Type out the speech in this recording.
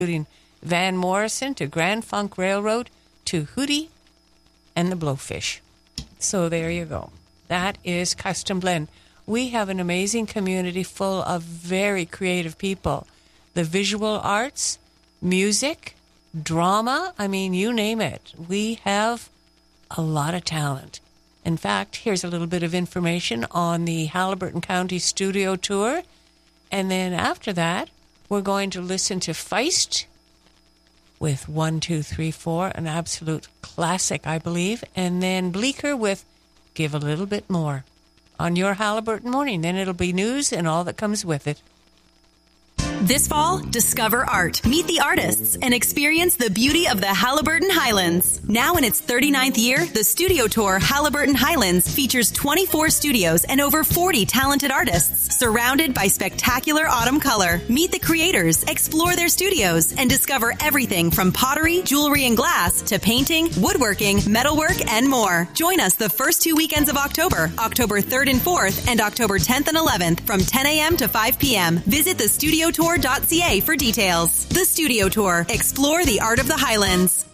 including Van Morrison to Grand Funk Railroad to Hootie and the Blowfish. So there you go. That is Custom Blend. We have an amazing community full of very creative people. The visual arts, music, drama, I mean, you name it. We have a lot of talent. In fact, here's a little bit of information on the Haliburton County Studio Tour. And then after that, we're going to listen to Feist with 1, 2, 3, 4, an absolute classic, I believe. And then Bleecker with Give a Little Bit More on your Haliburton Morning. Then it'll be news and all that comes with it. This fall, discover art, meet the artists, and experience the beauty of the Haliburton Highlands. Now in its 39th year, the Studio Tour Haliburton Highlands features 24 studios and over 40 talented artists, surrounded by spectacular autumn color. Meet the creators, explore their studios, and discover everything from pottery, jewelry and glass, to painting, woodworking, metalwork, and more. Join us the first 2 weekends of October, October 3rd and 4th, and October 10th and 11th from 10 a.m. to 5 p.m. Visit the Studio Tour.ca for details. The Studio Tour. Explore the art of the Highlands.